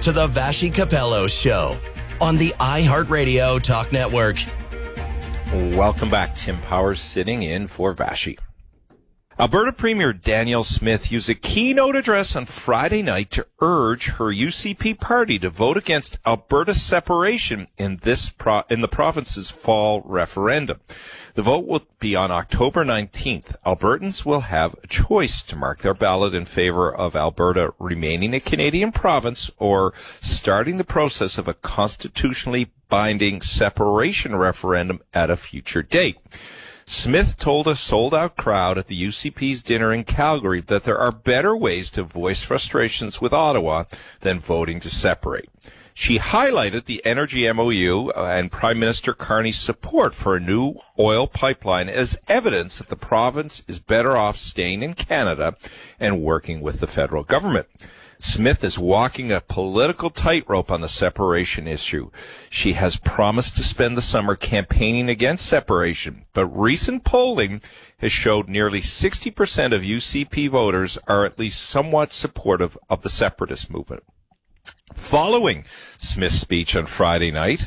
to the Vassy Capello Show on the iHeartRadio Talk Network. Welcome back. Tim Powers sitting in for Vassy. Alberta Premier Danielle Smith used a keynote address on Friday night to urge her UCP party to vote against Alberta separation in the province's fall referendum. The vote will be on October 19th. Albertans will have a choice to mark their ballot in favor of Alberta remaining a Canadian province or starting the process of a constitutionally binding separation referendum at a future date. Smith told a sold-out crowd at the UCP's dinner in Calgary that there are better ways to voice frustrations with Ottawa than voting to separate. She highlighted the energy MOU and Prime Minister Carney's support for a new oil pipeline as evidence that the province is better off staying in Canada and working with the federal government. Smith is walking a political tightrope on the separation issue. She has promised to spend the summer campaigning against separation, but recent polling has showed nearly 60% of UCP voters are at least somewhat supportive of the separatist movement. Following Smith's speech on Friday night,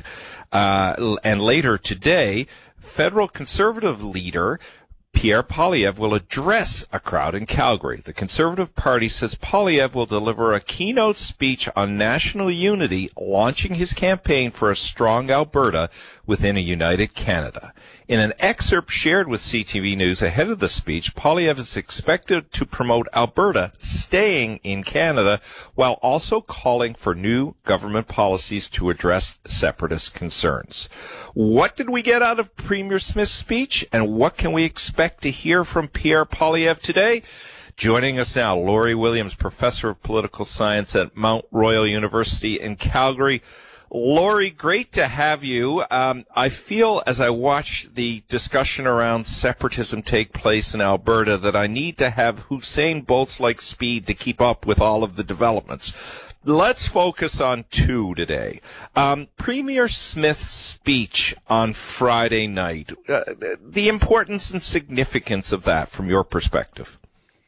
and later today, federal Conservative leader Pierre Poilievre will address a crowd in Calgary. The Conservative Party says Poilievre will deliver a keynote speech on national unity, launching his campaign for a strong Alberta within a united Canada. In an excerpt shared with CTV News ahead of the speech, Poilievre is expected to promote Alberta staying in Canada while also calling for new government policies to address separatist concerns. What did we get out of Premier Smith's speech, and what can we expect to hear from Pierre Poilievre today? Joining us now, Laurie Williams, Professor of Political Science at Mount Royal University in Calgary. Laurie, great to have you. I feel as I watch the discussion around separatism take place in Alberta that I need to have Usain Bolt's-like speed to keep up with all of the developments. Let's focus on two today. Premier Smith's speech on Friday night, the importance and significance of that from your perspective.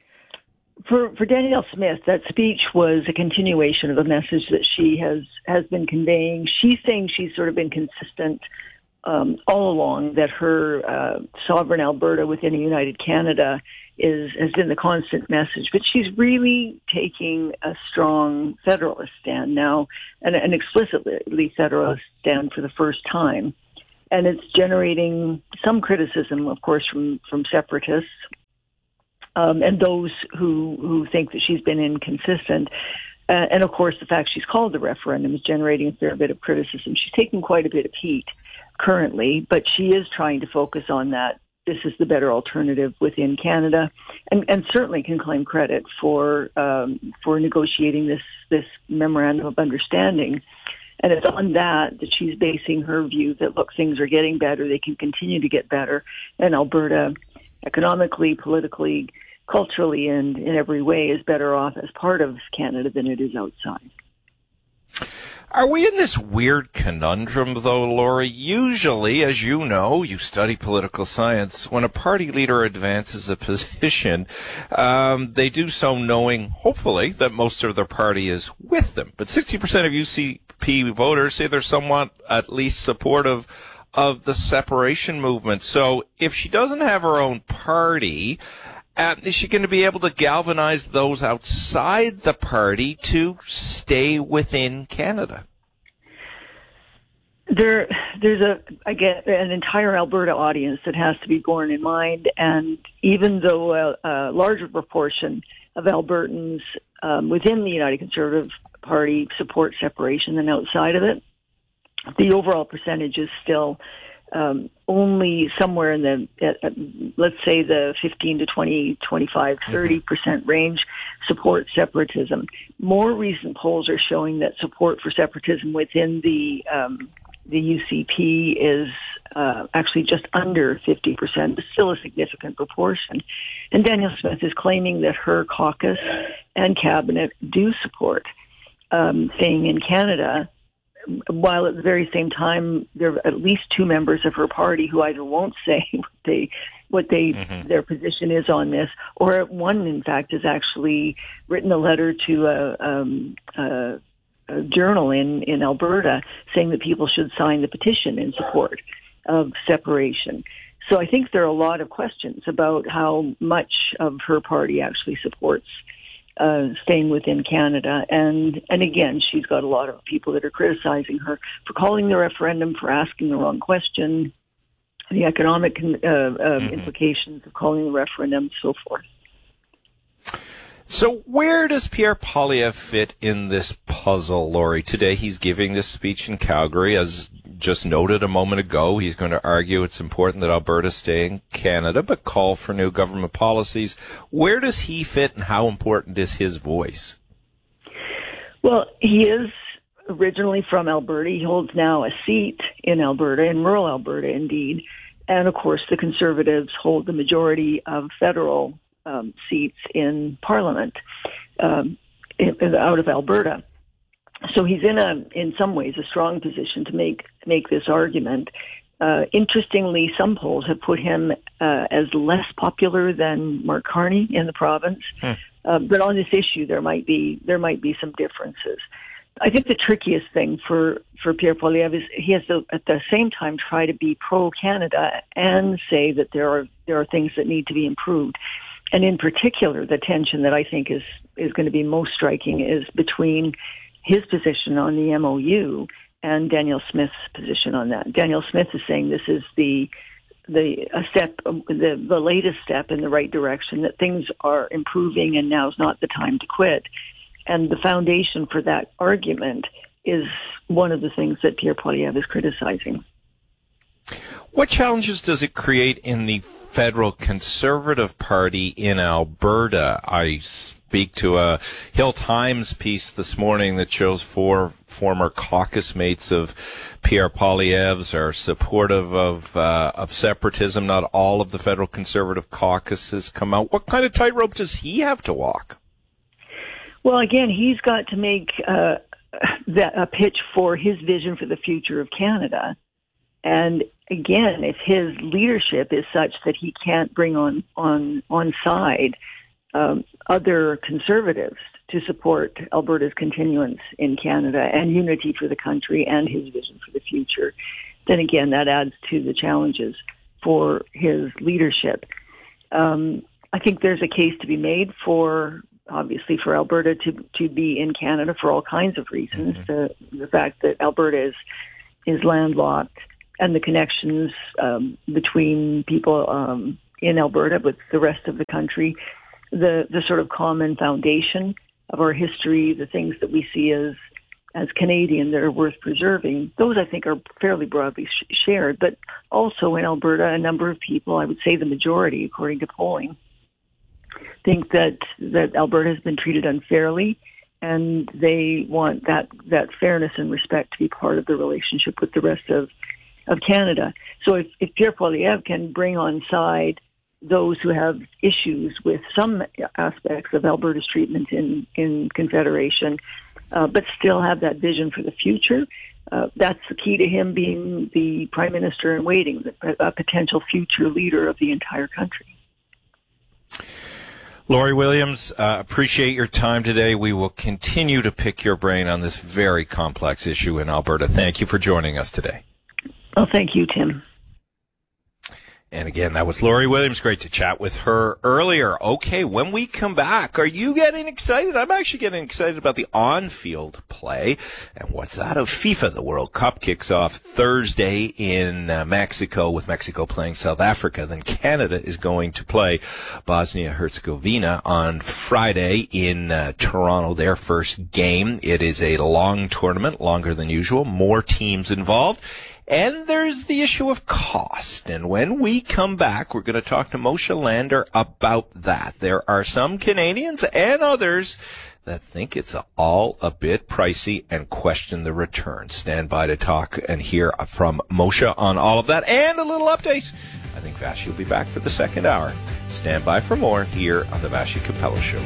For Danielle Smith, that speech was a continuation of a message that she has been conveying. She's saying she's sort of been consistent all along, that her sovereign Alberta within a united Canada has been the constant message. But she's really taking a strong federalist stand now, and an explicitly federalist stand for the first time. And it's generating some criticism, of course, from separatists. And those who think that she's been inconsistent. And, of course, the fact she's called the referendum is generating a fair bit of criticism. She's taking quite a bit of heat currently, but she is trying to focus on that. This is the better alternative within Canada, and certainly can claim credit for negotiating this memorandum of understanding. And it's on that she's basing her view that, look, things are getting better, they can continue to get better, and Alberta, economically, politically, culturally, and in every way, is better off as part of Canada than it is outside. Are we in this weird conundrum, though, Laurie? Usually, as you know, you study political science, when a party leader advances a position, they do so knowing, hopefully, that most of their party is with them. But 60% of UCP voters say they're somewhat at least supportive of the separation movement. So if she doesn't have her own party, is she going to be able to galvanize those outside the party to stay within Canada? There's an entire Alberta audience that has to be borne in mind, and even though a larger proportion of Albertans within the United Conservative Party support separation than outside of it, the overall percentage is still only somewhere in the, let's say, the 15 to 20, 25, 30% range support separatism. More recent polls are showing that support for separatism within the UCP is actually just under 50%, but still a significant proportion. And Danielle Smith is claiming that her caucus and cabinet do support staying in Canada, while at the very same time, there are at least two members of her party who either won't say their position is on this, or one, in fact, has actually written a letter to journal in Alberta saying that people should sign the petition in support of separation. So I think there are a lot of questions about how much of her party actually supports staying within Canada. And again, she's got a lot of people that are criticizing her for calling the referendum, for asking the wrong question, the economic implications of calling the referendum, so forth. So where does Pierre Poilievre fit in this puzzle, Lori? Today he's giving this speech in Calgary. As just noted a moment ago, he's going to argue it's important that Alberta stay in Canada, but call for new government policies. Where does he fit, and how important is his voice? Well, he is originally from Alberta. He holds now a seat in Alberta, in rural Alberta indeed. And of course, the Conservatives hold the majority of federal seats in Parliament out of Alberta. So he's in some ways, a strong position to make this argument. Interestingly, some polls have put him as less popular than Mark Carney in the province. But on this issue, there might be some differences. I think the trickiest thing for Pierre Poilievre is he has to, at the same time, try to be pro-Canada and say that there are things that need to be improved. And in particular, the tension that I think is going to be most striking is between his position on the MOU and Danielle Smith's position on that. Danielle Smith is saying this is the latest step in the right direction, that things are improving and now's not the time to quit. And the foundation for that argument is one of the things that Pierre Poilievre is criticizing. What challenges does it create in the federal Conservative Party in Alberta? I speak to a Hill Times piece this morning that shows 4 former caucus mates of Pierre Poilievre's are supportive of separatism. Not all of the federal Conservative caucus has come out. What kind of tightrope does he have to walk? Well, again, he's got to make a pitch for his vision for the future of Canada. And again, if his leadership is such that he can't bring on side other Conservatives to support Alberta's continuance in Canada and unity for the country and his vision for the future, then again, that adds to the challenges for his leadership. I think there's a case to be made obviously for Alberta to be in Canada for all kinds of reasons. The fact that Alberta is landlocked, and the connections between people in Alberta with the rest of the country, the sort of common foundation of our history, the things that we see as Canadian that are worth preserving, those I think are fairly broadly shared. But also in Alberta, a number of people, I would say the majority, according to polling, think that Alberta has been treated unfairly, and they want that fairness and respect to be part of the relationship with the rest of Canada. So if Pierre Poilievre can bring on side those who have issues with some aspects of Alberta's treatment in Confederation, but still have that vision for the future, that's the key to him being the Prime Minister in waiting, a potential future leader of the entire country. Lori Williams, appreciate your time today. We will continue to pick your brain on this very complex issue in Alberta. Thank you for joining us today. Oh, thank you, Tim. And again, that was Lori Williams. Great to chat with her earlier. Okay, when we come back, are you getting excited? I'm actually getting excited about the on-field play. And what's that of FIFA? The World Cup kicks off Thursday in Mexico, with Mexico playing South Africa. Then Canada is going to play Bosnia-Herzegovina on Friday in Toronto, their first game. It is a long tournament, longer than usual, more teams involved. And there's the issue of cost. And when we come back, we're going to talk to Moshe Lander about that. There are some Canadians and others that think it's all a bit pricey and question the return. Stand by to talk and hear from Moshe on all of that and a little update. I think Vashi will be back for the second hour. Stand by for more here on the Vashi Capello Show.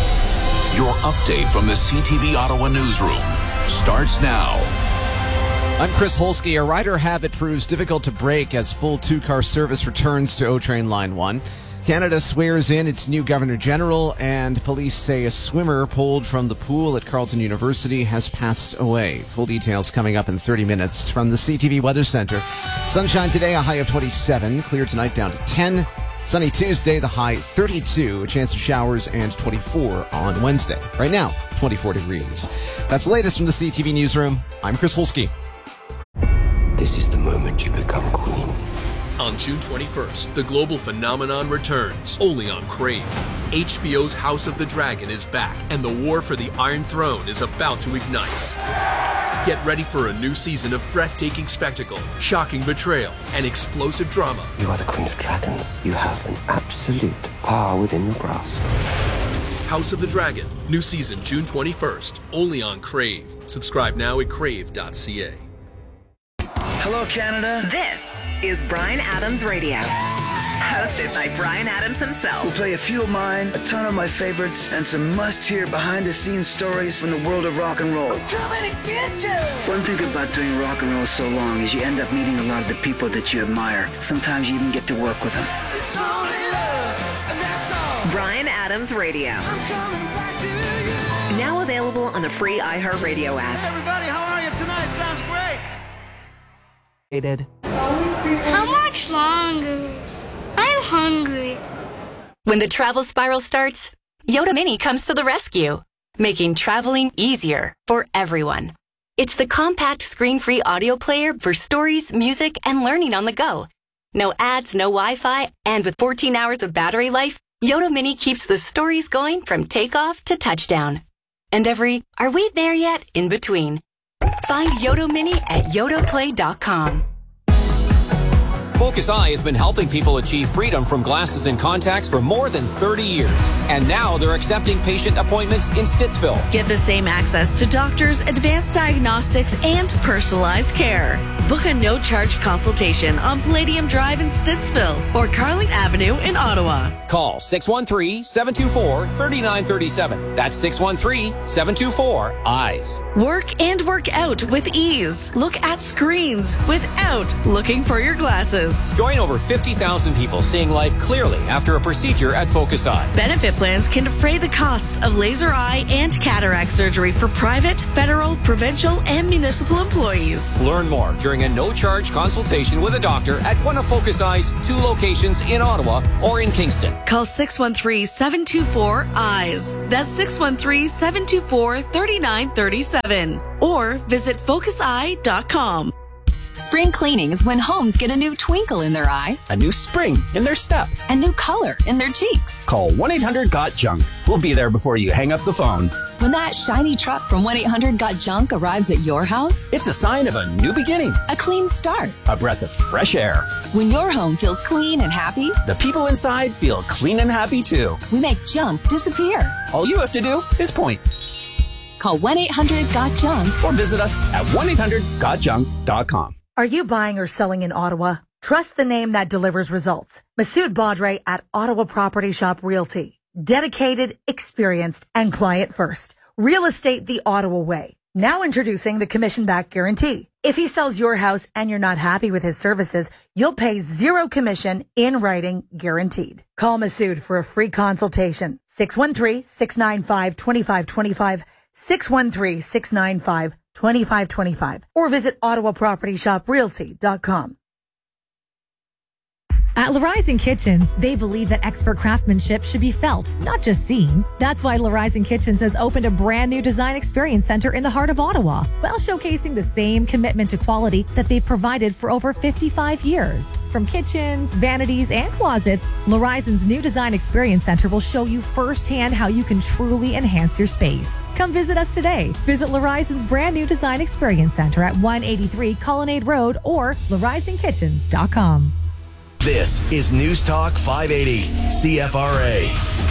Your update from the CTV Ottawa newsroom starts now. I'm Chris Holsky. A rider habit proves difficult to break as full two-car service returns to O-Train Line 1. Canada swears in its new Governor General, and police say a swimmer pulled from the pool at Carleton University has passed away. Full details coming up in 30 minutes from the CTV Weather Center. Sunshine today, a high of 27. Clear tonight down to 10. Sunny Tuesday, the high 32. A chance of showers and 24 on Wednesday. Right now, 24 degrees. That's the latest from the CTV Newsroom. I'm Chris Holsky. This is the moment you become queen. On June 21st, the global phenomenon returns, only on Crave. HBO's House of the Dragon is back, and the war for the Iron Throne is about to ignite. Get ready for a new season of breathtaking spectacle, shocking betrayal, and explosive drama. You are the Queen of Dragons. You have an absolute power within your grasp. House of the Dragon, new season June 21st, only on Crave. Subscribe now at crave.ca. Hello, Canada. This is Bryan Adams Radio, hosted by Bryan Adams himself. We'll play a few of mine, a ton of my favorites, and some must-hear behind-the-scenes stories from the world of rock and roll. I'm coming to get you! One thing about doing rock and roll so long is you end up meeting a lot of the people that you admire. Sometimes you even get to work with them. It's only love, and that's all. Bryan Adams Radio. I'm coming back to you. Now available on the free iHeartRadio app. Hey, everybody, how are you tonight? Sounds great. How much longer? I'm hungry. When the travel spiral starts, Yoda Mini comes to the rescue, making traveling easier for everyone. It's the compact screen-free audio player for stories, music, and learning on the go. No ads, no Wi-Fi, and with 14 hours of battery life, Yoda Mini keeps the stories going from takeoff to touchdown. And every "are we there yet?" in between. Find Yoda Mini at yodaplay.com. Focus Eye has been helping people achieve freedom from glasses and contacts for more than 30 years. And now they're accepting patient appointments in Stittsville. Get the same access to doctors, advanced diagnostics, and personalized care. Book a no-charge consultation on Palladium Drive in Stittsville or Carling Avenue in Ottawa. Call 613-724-3937. That's 613-724-EYES. Work and work out with ease. Look at screens without looking for your glasses. Join over 50,000 people seeing life clearly after a procedure at Focus Eye. Benefit plans can defray the costs of laser eye and cataract surgery for private, federal, provincial, and municipal employees. Learn more during a no-charge consultation with a doctor at one of Focus Eye's 2 locations in Ottawa or in Kingston. Call 613-724-EYES. That's 613-724-3937. Or visit focuseye.com. Spring cleaning is when homes get a new twinkle in their eye, a new spring in their step, a new color in their cheeks. Call 1-800-GOT-JUNK. We'll be there before you hang up the phone. When that shiny truck from 1-800-GOT-JUNK arrives at your house, it's a sign of a new beginning, a clean start, a breath of fresh air. When your home feels clean and happy, the people inside feel clean and happy too. We make junk disappear. All you have to do is point. Call 1-800-GOT-JUNK or visit us at 1-800-GOTJUNK.com. Are you buying or selling in Ottawa? Trust the name that delivers results. Masood Badre at Ottawa Property Shop Realty. Dedicated, experienced, and client first. Real estate the Ottawa way. Now introducing the commission-back guarantee. If he sells your house and you're not happy with his services, you'll pay 0 commission in writing, guaranteed. Call Masood for a free consultation. 613-695-2525. 613-695-2525 or visit OttawaPropertyShopRealty.com. At L'Horizon Kitchens, they believe that expert craftsmanship should be felt, not just seen. That's why L'Horizon Kitchens has opened a brand new design experience center in the heart of Ottawa, while showcasing the same commitment to quality that they've provided for over 55 years. From kitchens, vanities, and closets, L'Horizon's new design experience center will show you firsthand how you can truly enhance your space. Come visit us today. Visit L'Horizon's brand new design experience center at 183 Colonnade Road or LahorizonKitchens.com. This is News Talk 580, CFRA.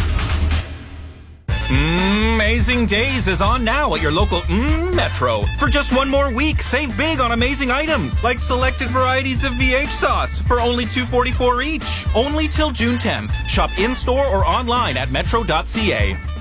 Amazing Days is on now at your local Metro. For just one more week, save big on amazing items like selected varieties of VH sauce for only $2.44 each. Only till June 10th. Shop in-store or online at metro.ca.